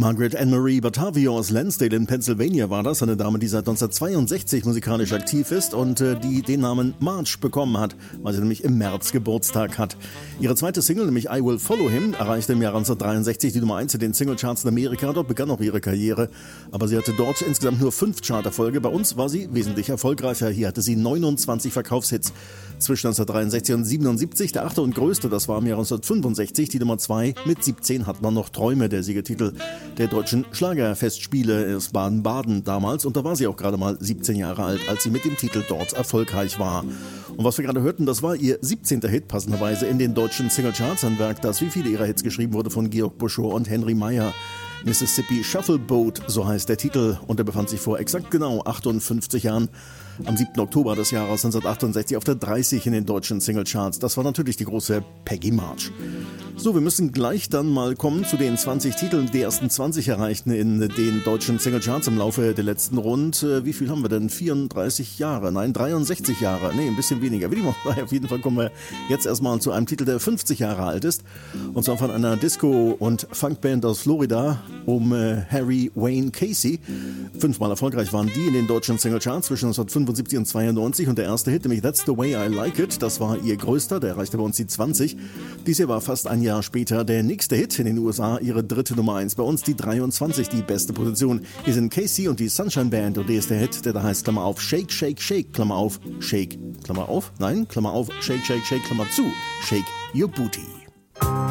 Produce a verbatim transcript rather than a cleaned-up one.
Margaret Anne-Marie Batavio aus Lansdale in Pennsylvania war das, eine Dame, die seit neunzehnhundertzweiundsechzig musikalisch aktiv ist und äh, die den Namen Marge bekommen hat, weil sie nämlich im März Geburtstag hat. Ihre zweite Single, nämlich I Will Follow Him, erreichte im Jahr neunzehnhundertdreiundsechzig die Nummer eins in den Singlecharts in Amerika. Dort begann auch ihre Karriere, aber sie hatte dort insgesamt nur fünf Charterfolge. Bei uns war sie wesentlich erfolgreicher. Hier hatte sie neunundzwanzig Verkaufshits zwischen neunzehnhundertdreiundsechzig und siebenundsiebzig. Der achte und größte, das war im Jahr neunzehnhundertfünfundsechzig, die Nummer zwei. Mit siebzehn hat man noch Träume, der Siegetitel der deutschen Schlagerfestspiele aus Baden-Baden damals. Und da war sie auch gerade mal siebzehn Jahre alt, als sie mit dem Titel dort erfolgreich war. Und was wir gerade hörten, das war ihr siebzehnter Hit, passenderweise in den deutschen Singlecharts. Ein Werk, das wie viele ihrer Hits geschrieben wurde von Georg Buschor und Henry Meyer. Mississippi Shuffle Boat, so heißt der Titel, und er befand sich vor exakt genau achtundfünfzig Jahren am siebten Oktober des Jahres neunzehnhundertachtundsechzig auf der dreißig in den deutschen Singlecharts. Das war natürlich die große Peggy March. So, wir müssen gleich dann mal kommen zu den zwanzig Titeln, die ersten zwanzig erreichten in den deutschen Singlecharts im Laufe der letzten rund, äh, wie viel haben wir denn? vierunddreißig Jahre? Nein, dreiundsechzig Jahre. Nee, ein bisschen weniger. Wie dem auch sei, auf jeden Fall kommen wir jetzt erstmal zu einem Titel, der fünfzig Jahre alt ist. Und zwar von einer Disco- und Funkband aus Florida um äh, Harry Wayne Casey. Fünfmal erfolgreich waren die in den deutschen Singlecharts zwischen neunzehnhundertfünfundsiebzig und zweiundneunzig. Und der erste Hit, nämlich That's the Way I Like It, das war ihr größter, der erreichte bei uns die zwanzig. Dies hier war fast ein Jahr später der nächste Hit in den U S A, ihre dritte Nummer eins. Bei uns die dreiundzwanzig, die beste Position. Hier sind Casey und die Sunshine Band und der ist der Hit, der da heißt, Klammer auf, Shake, Shake, Shake, Klammer auf, Shake, Klammer auf, nein, Klammer auf, Shake, Shake, Shake, Klammer zu, Shake Your Booty.